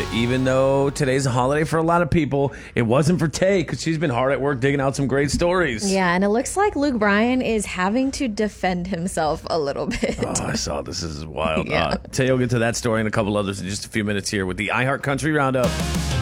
even though today's a holiday for a lot of people, it wasn't for Tay because she's been hard at work digging out some great stories. Yeah, and it looks like Luke Bryan is having to defend himself a little bit. Oh, I saw this. This is wild. Yeah. Tay will get to that story and a couple others in just a few minutes here with the iHeart Country Roundup.